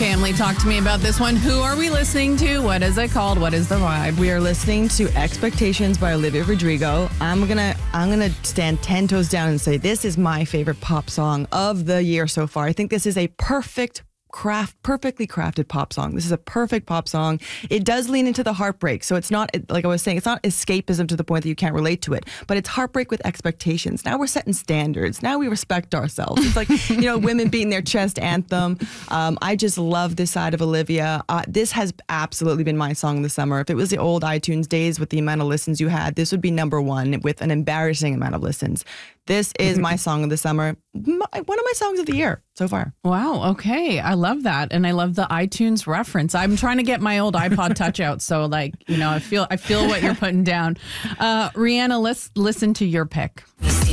family, talk to me about this one. Who are we listening to? What is it called? What is the vibe? We are listening to Expectations by Olivia Rodrigo. I'm gonna stand 10 toes down and say this is my favorite pop song of the year so far. I think this is a perfectly crafted pop song. This is a perfect pop song. It does lean into the heartbreak. So it's not, like I was saying, it's not escapism to the point that you can't relate to it, but it's heartbreak with expectations. Now we're setting standards. Now we respect ourselves. It's like, women beating their chest anthem. I just love this side of Olivia. This has absolutely been my song this summer. If it was the old iTunes days with the amount of listens you had, this would be number one with an embarrassing amount of listens. This is my song of the summer. One of my songs of the year so far. Wow. Okay. I love that. And I love the iTunes reference. I'm trying to get my old iPod Touch out. So I feel what you're putting down. Rihanna, let's listen to your pick.